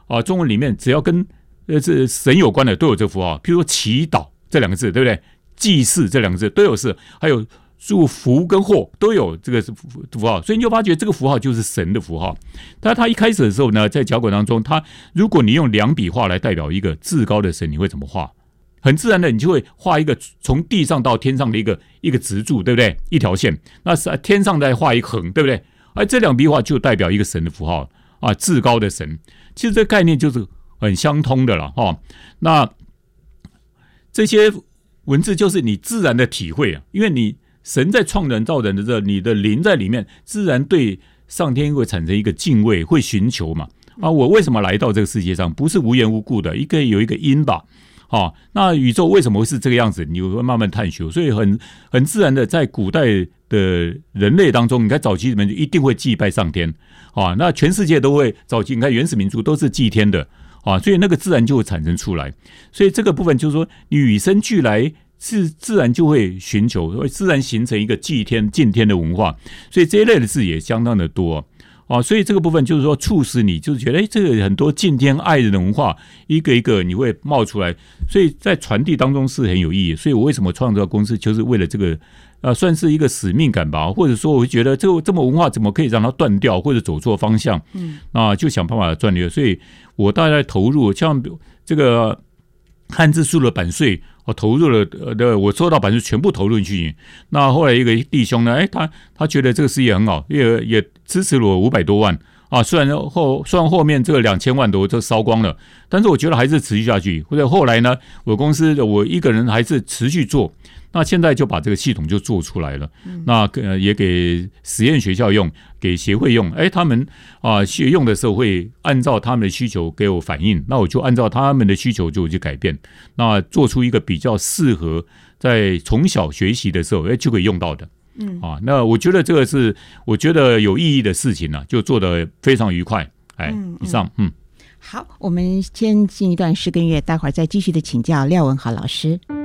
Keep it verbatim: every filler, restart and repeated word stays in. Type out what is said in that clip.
啊，中文里面只要跟呃这神有关的都有这个符号，譬如说祈祷这两个字，对不对？祭祀这两个字都有是，还有祝福跟祸都有这个符号，所以你就发觉这个符号就是神的符号。但他一开始的时候呢，在脚本当中，他如果你用两笔画来代表一个至高的神，你会怎么画？很自然的，你就会画一个从地上到天上的一个一个直柱，对不对？一条线，那天上再画一横，对不对？而这两笔画就代表一个神的符号啊，至高的神。其实这个概念就是很相通的了哈。那这些文字就是你自然的体会啊，因为你神在创人造人的时候，你的灵在里面，自然对上天会产生一个敬畏，会寻求嘛。啊，我为什么来到这个世界上？不是无缘无故的，一个有一个因吧。哦，那宇宙为什么会是这个样子？你会慢慢探求，所以很很自然的，在古代的人类当中，你看早期里面就一定会祭拜上天。啊，那全世界都会早期，你看原始民族都是祭天的。啊，所以那个自然就会产生出来。所以这个部分就是说，你与生俱来是自然就会寻求，会自然形成一个祭天敬天的文化。所以这一类的字也相当的多。啊，所以这个部分就是说，促使你就是觉得，哎，这个很多敬天爱人的文化，一个一个你会冒出来，所以在传递当中是很有意义。所以我为什么创造公司，就是为了这个，呃，算是一个使命感吧，或者说我会觉得这个这么文化怎么可以让它断掉，或者走错方向，嗯，啊，就想办法赚流。所以我大概投入像这个汉字数的版税。我投入了呃，我收到版税全部投入进去。那后来一个弟兄呢，哎，他他觉得这个事业很好，也也支持了我五百多万啊。虽然后虽然后面这个两千万多都烧光了，但是我觉得还是持续下去。或者后来呢，我公司我一个人还是持续做。那现在就把这个系统就做出来了，嗯、那、呃、也给实验学校用，给协会用。哎，他们啊学用的时候会按照他们的需求给我反应，那我就按照他们的需求就去改变，那做出一个比较适合在从小学习的时候哎就可以用到的。嗯啊，那我觉得这个是我觉得有意义的事情呢、啊，就做得非常愉快。哎，嗯以上嗯。 好，我们先进一段诗跟乐，待会儿再继续的请教廖文豪老师。